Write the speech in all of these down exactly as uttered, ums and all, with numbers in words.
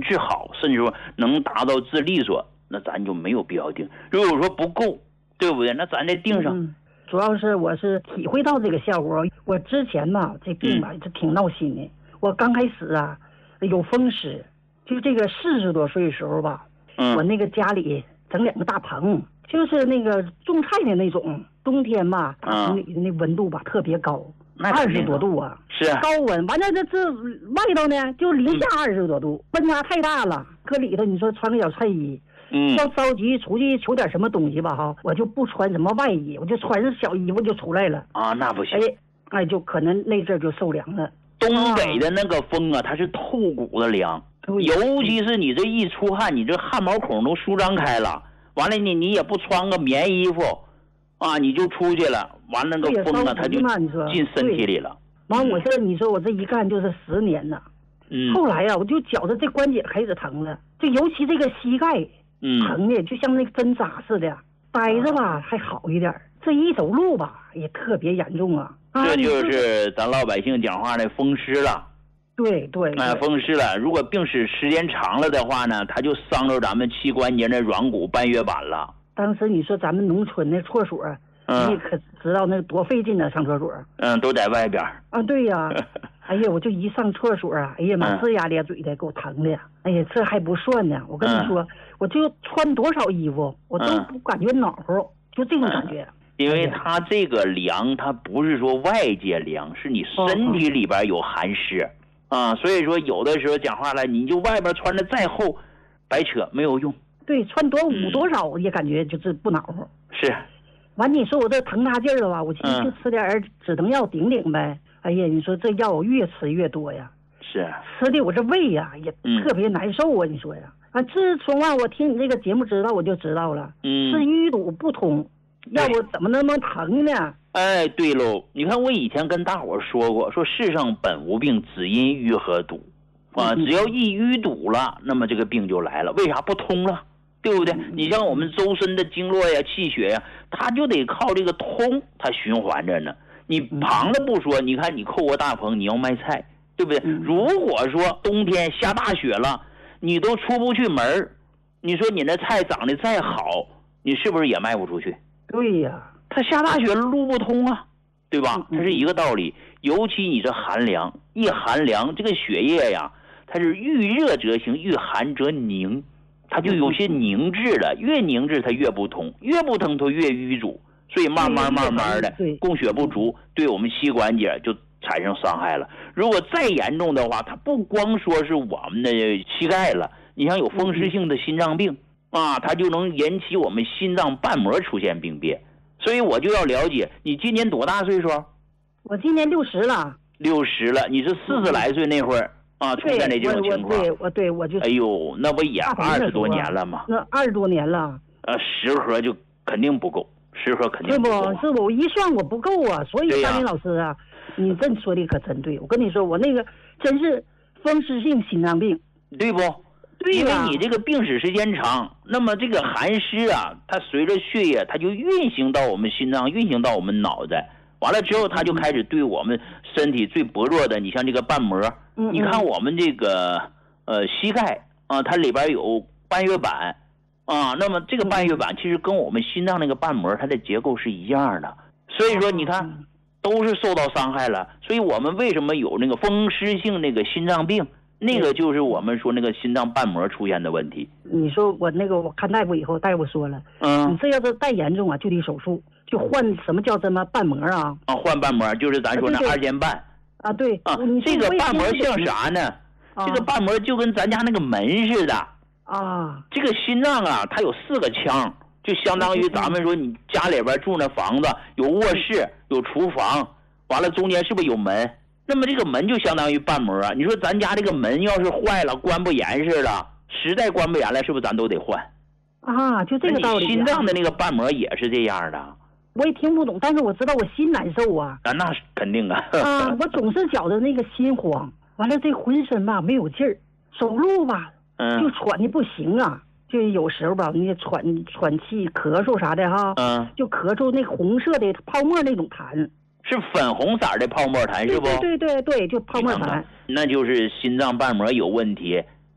治好，甚至说能达到治利索，那咱就没有必要定。如果说不够，对不对？那咱得定上。 嗯，主要是我是体会到这个效果。我之前吧，这病吧就挺闹心的。嗯、我刚开始啊，有风湿，就这个四十多岁的时候吧，嗯、我那个家里整两个大棚，就是那个种菜的那种。冬天吧，大棚里的那温度吧、嗯、特别高，二十多度啊， 是啊， 高温。完了这这外头呢就零下二十多度，温差太大了。搁里头你说穿个小衬衣，嗯，要着急出去求点什么东西吧哈，我就不穿什么外衣，我就穿着小衣服就出来了啊，那不行。 哎哎，就可能那阵就受凉了。 东北的那个风啊，它是透骨的凉，尤其是你这一出汗，你这汗毛孔都舒张开了，完了你你也不穿个棉衣服。啊，你就出去了，完了那个风啊，它就进身体里了。 完，我这你说我这一干就是十年了。嗯。后来呀、啊，我就觉着这关节开始疼了，就尤其这个膝盖，嗯，疼的就像那个针扎似的。待着吧还好一点，这一走路吧也特别严重啊。 这就是咱老百姓讲话的风湿了。 对对。 啊、呃，风湿了，如果病史时间长了的话呢，它就伤着咱们膝关节的软骨半月板了。 当时你说咱们农村那厕所，嗯、你可知道那多费劲呢？上厕所， 嗯，都在外边啊。对呀，哎呀，我就一上厕所啊，哎呀妈，龇牙咧嘴的，给我疼的呀！哎呀，这还不算呢，我跟你说，嗯、我就穿多少衣服，我都不感觉暖和，嗯、就这种感觉。 因为它这个凉，它不是说外界凉，是你身体里边有寒湿、哦、啊，所以说有的时候讲话了，你就外边穿的再厚，白扯没有用。 对，穿多捂多少也感觉就是不恼火。 是， 完你说我这疼大劲儿了吧？我寻思就吃点止疼药顶顶呗。嗯、哎呀，你说这药我越吃越多呀。 是。 吃的我这胃呀也特别难受啊！嗯、你说呀，啊，自从啊我听你这个节目知道我就知道了，嗯，是淤堵不通，要不怎么那么疼呢？ 哎，对喽，你看我以前跟大伙说过，说世上本无病，只因淤和堵。啊，只要一淤堵了，那么这个病就来了。为啥不通了？对不对？你像我们周身的经络呀、气血呀，它就得靠这个通，它循环着呢。你旁的不说，你看你扣个大棚，你要卖菜，对不对？如果说冬天下大雪了，你都出不去门，你说你那菜长得再好，你是不是也卖不出去？ 对呀， 它下大雪路不通啊，对吧？它是一个道理。尤其你这寒凉，一寒凉，这个血液呀，它是遇热则行，遇寒则凝。它就有些凝滞了，越凝滞它越不通，越不通它越淤阻，所以慢慢慢慢的供血不足，对我们膝关节就产生伤害了。如果再严重的话，它不光说是我们的膝盖了，你像有风湿性的心脏病啊，它就能引起我们心脏瓣膜出现病变。所以我就要了解，你今年多大岁数？ 我今年六十了。 六十了，你是四十来岁那会儿。啊，出现的这种情况， 对，我对我就， 哎呦，那不也二十多年了吗？ 那二十多年了。 呃，十盒就肯定不够，十盒肯定不够、啊。 是不？是我一算我不够啊，所以张林老师啊，你这说的可真对。我跟你说，我那个真是风湿性心脏病， 对不？ 对呀、 因为你这个病史时间长，那么这个寒湿啊，它随着血液，它就运行到我们心脏，运行到我们脑袋。完了之后，它就开始对我们身体最薄弱的，你像这个瓣膜，嗯嗯你看我们这个呃膝盖啊，它里边有半月板啊，那么这个半月板其实跟我们心脏那个瓣膜它的结构是一样的，所以说你看都是受到伤害了。所以我们为什么有那个风湿性那个心脏病？那个就是我们说那个心脏瓣膜出现的问题。 你说我那个我看大夫以后，大夫说了，嗯，你这要是再严重啊，就得手术，就换什么叫什么瓣膜啊？啊， 换瓣膜就是咱说那二尖瓣。 啊，对啊，这个瓣膜像啥呢？啊、这个瓣膜就跟咱家那个门似的啊。这个心脏啊，它有四个腔，就相当于咱们说你家里边住那房子，有卧室，有厨房，完了中间是不是有门？那么这个门就相当于瓣膜啊。你说咱家这个门要是坏了，关不严实了，实在关不严了，是不是咱都得换？ 啊，就这个道理。 心脏的那个瓣膜也是这样的。 我也听不懂，但是我知道我心难受啊。 啊，那是肯定啊。 啊，我总是觉得那个心慌，完了这浑身吧没有劲儿，走路吧，嗯，就喘的不行啊。就有时候吧，那喘喘气、咳嗽啥的哈，嗯，就咳嗽那红色的泡沫那种痰。 是粉红色的泡沫痰是不？ 对对对对，就泡沫痰。 那就是心脏瓣膜有问题，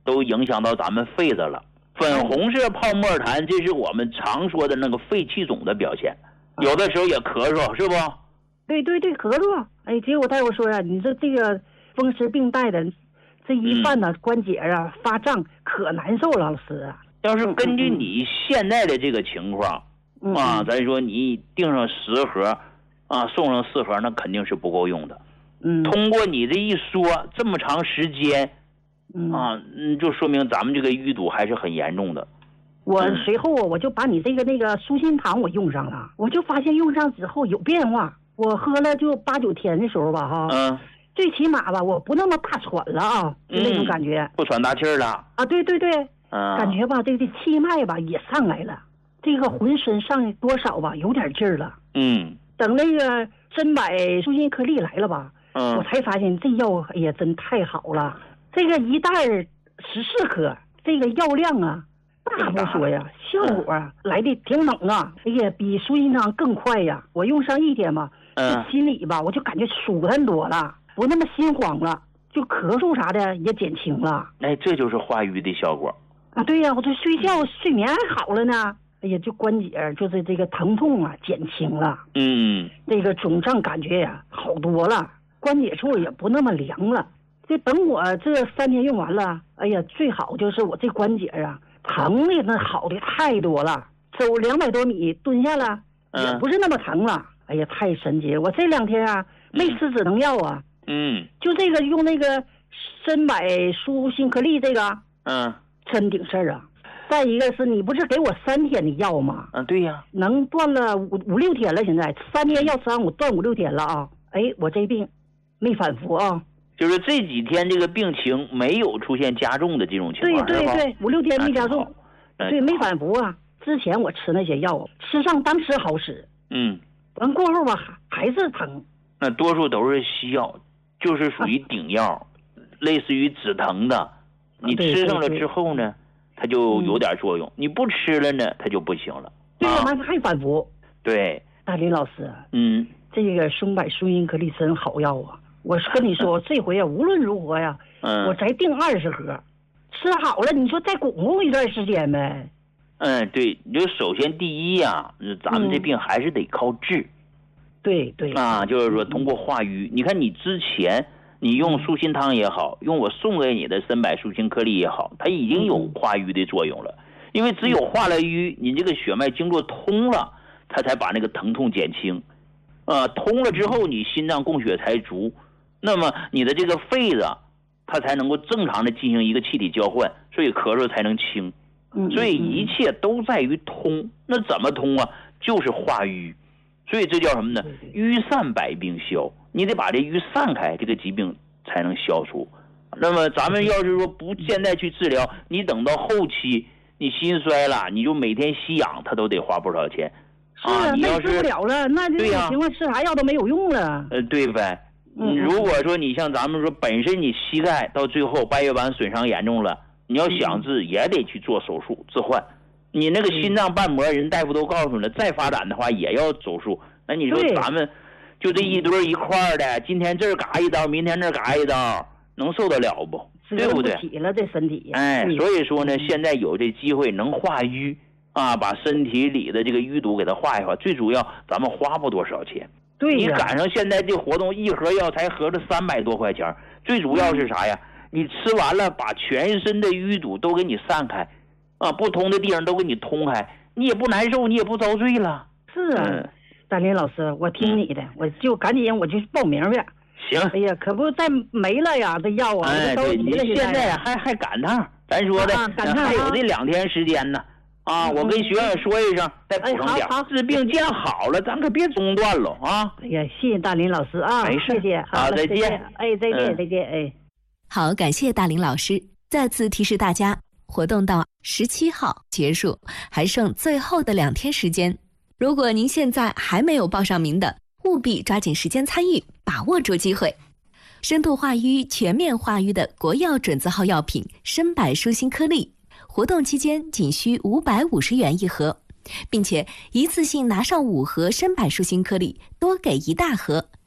都影响到咱们肺子了。粉红色泡沫痰，这是我们常说的那个肺气肿的表现，有的时候也咳嗽，是不？ 对对对，咳嗽。哎，结果大夫说呀、啊，你这这个风湿病带的，这一犯呢、嗯、关节啊发胀，可难受了，老师啊。 要是根据你现在的这个情况、嗯、啊，咱说你订上十盒啊，送上四盒，那肯定是不够用的。 嗯， 通过你这一说，这么长时间，嗯啊，嗯，就说明咱们这个淤堵还是很严重的。 我随后啊，我就把你这个那个舒心堂我用上了，我就发现用上之后有变化。我喝了就八九天的时候吧，哈， 嗯， 最起码吧，我不那么大喘了啊，就那种感觉， 嗯、不喘大气了啊，对对对， 嗯， 感觉吧，这个气脉吧也上来了，这个浑身上多少吧有点劲儿了， 嗯， 等那个珍柏舒心颗粒来了吧， 嗯， 我才发现这药哎呀真太好了，这个一袋十四颗，这个药量啊。大不说呀，效果啊、嗯、来的挺猛啊！哎呀，比舒心汤更快呀！我用上一天吧， 嗯， 心里吧我就感觉舒坦多了，不那么心慌了，就咳嗽啥的也减轻了。 哎，这就是化瘀的效果啊！对呀，我这睡觉睡眠还好了呢。哎呀，就关节就是这个疼痛啊减轻了， 嗯， 这个肿胀感觉呀好多了，关节处也不那么凉了。这等我这三天用完了，哎呀，最好就是我这关节啊。疼的那好的太多了，走两百多米蹲下了、嗯、也不是那么疼了。哎呀，太神奇了！我这两天啊没吃止疼药啊， 嗯， 就这个用那个珍柏舒心颗粒这个， 嗯， 真顶事儿啊。再一个是你不是给我三天的药吗？ 嗯，对呀， 能断了五五六天了，现在三天药吃完我断五六天了啊。哎，我这病没反复啊。 就是这几天这个病情没有出现加重的这种情况， 对对对，五六天没加重，对，没反复啊。之前我吃那些药，吃上当时好使， 嗯， 完过后吧还是疼。 那多数都是西药，就是属于顶药，啊、类似于止疼的。你吃上了之后呢，它就有点作用；嗯、你不吃了呢，它就不行了。 对呀，完、啊、还反复。对，大林老师， 嗯， 这个松柏舒心颗粒真好药啊。我跟你说，这回啊，无论如何呀， 嗯， 我再订二十盒，吃好了，你说再巩固一段时间呗。 嗯，对，你就首先第一呀、啊，咱们这病还是得靠治。嗯、 对对。 啊，就是说通过化瘀，嗯、你看你之前你用舒心汤也好，用我送给你的珍柏舒心颗粒也好，它已经有化瘀的作用了。因为只有化了瘀，你这个血脉经络通了，它才把那个疼痛减轻。啊，通了之后，你心脏供血才足。那么你的这个肺子，它才能够正常的进行一个气体交换，所以咳嗽才能轻。所以一切都在于通。那怎么通啊？就是化瘀。所以这叫什么呢？瘀散百病消。你得把这瘀散开，这个疾病才能消除。那么咱们要是说不现在去治疗，你等到后期你心衰了，你就每天吸氧，它都得花不少钱。 是啊，你要是治不了了，那这种情况吃啥药都没有用了。 呃，对呗。嗯，如果说你像咱们说本身你膝盖到最后半月板损伤严重了，你要想治也得去做手术置换。你那个心脏瓣膜，人大夫都告诉你了，再发展的话也要手术。那你说咱们就这一堆一块的，今天这儿嘎一刀，明天那儿嘎一刀，能受得了不？对不对？ 起了这身体。 哎，所以说呢，现在有这机会能化瘀啊，把身体里的这个淤堵给它化一化。最主要，咱们花不多少钱。 对， 你赶上现在这活动，一盒药才合着三百多块钱。最主要是啥呀？你吃完了，把全身的淤堵都给你散开，啊，不通的地方都给你通开，你也不难受，你也不遭罪了。 是啊，嗯、大林老师，我听你的，嗯、我就赶紧我就报名呗。 行。 哎呀，可不再没了呀，这药啊， 哎，对，你现在还还赶趟，咱说的， 啊、赶趟还有这两天时间呢。啊，我跟学院说一声，再补上点。 好， 治病见好了，咱可别中断了啊！ 哎呀，谢谢大林老师啊， 没事， 谢谢， 好，再见。 哎，再见，再见，哎。 好，感谢大林老师。再次提示大家，活动到十七号结束，还剩最后的两天时间。如果您现在还没有报上名的，务必抓紧时间参与，把握住机会。深度化瘀、全面化瘀的国药准字号药品深柏舒心颗粒。活动期间仅需五百五十元一盒，并且一次性拿上五盒深柏舒心颗粒，多给一大盒，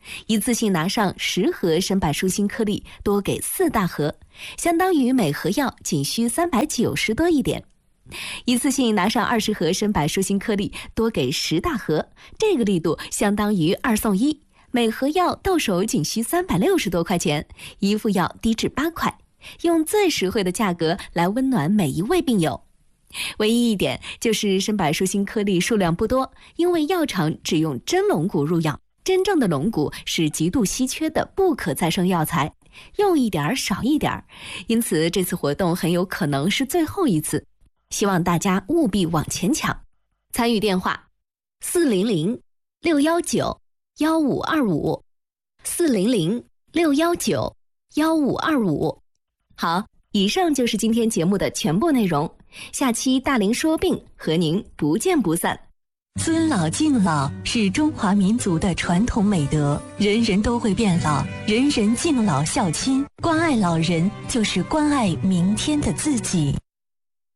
一次性拿上十盒参柏舒心颗粒，多给四大盒，相当于每盒药仅需三百九十多一点。一次性拿上二十盒参柏舒心颗粒，多给十大盒，这个力度相当于二送一，每盒药到手仅需三百六十多块钱，一副药低至八块，用最实惠的价格来温暖每一位病友。唯一一点就是参柏舒心颗粒数量不多，因为药厂只用真龙骨入药，真正的龙骨是极度稀缺的不可再生药材，用一点少一点，因此这次活动很有可能是最后一次，希望大家务必往前抢。参与电话四零零六一九一五二五 四零零六一九一五二五。好，以上就是今天节目的全部内容，下期大龄说病和您不见不散。 尊老敬老是中华民族的传统美德，人人都会变老，人人敬老孝亲，关爱老人就是关爱明天的自己。